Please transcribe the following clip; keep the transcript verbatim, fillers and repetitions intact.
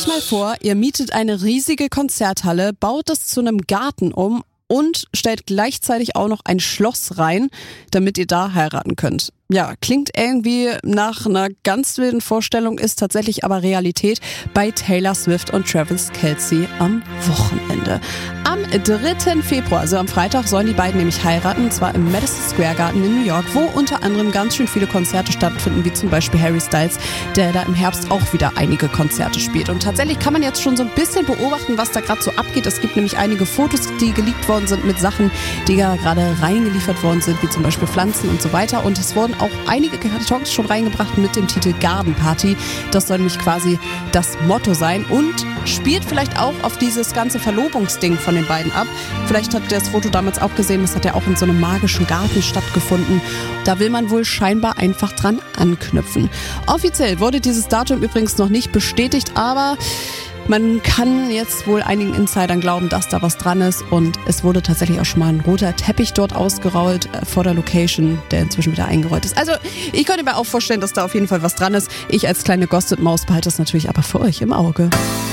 euch mal vor, ihr mietet eine riesige Konzerthalle, baut es zu einem Garten um und stellt gleichzeitig auch noch ein Schloss rein, damit ihr da heiraten könnt. Ja, klingt irgendwie nach einer ganz wilden Vorstellung, ist tatsächlich aber Realität bei Taylor Swift und Travis Kelce am Wochenende. Am dritten Februar, also am Freitag, sollen die beiden nämlich heiraten, und zwar im Madison Square Garden in New York, wo unter anderem ganz schön viele Konzerte stattfinden, wie zum Beispiel Harry Styles, der da im Herbst auch wieder einige Konzerte spielt. Und tatsächlich kann man jetzt schon so ein bisschen beobachten, was da gerade so abgeht. Es gibt nämlich einige Fotos, die geleakt worden sind mit Sachen, die ja gerade reingeliefert worden sind, wie zum Beispiel Pflanzen und so weiter. Und es wurden auch einige Kartons schon reingebracht mit dem Titel Garden Party. Das soll nämlich quasi das Motto sein und spielt vielleicht auch auf dieses ganze Verlobungsding von den beiden ab. Vielleicht habt ihr das Foto damals auch gesehen, das hat ja auch in so einem magischen Garten stattgefunden. Da will man wohl scheinbar einfach dran anknüpfen. Offiziell wurde dieses Datum übrigens noch nicht bestätigt, aber man kann jetzt wohl einigen Insidern glauben, dass da was dran ist, und es wurde tatsächlich auch schon mal ein roter Teppich dort ausgerollt äh, vor der Location, der inzwischen wieder eingerollt ist. Also ich könnte mir auch vorstellen, dass da auf jeden Fall was dran ist. Ich als kleine Gossip-Maus behalte das natürlich aber für euch im Auge.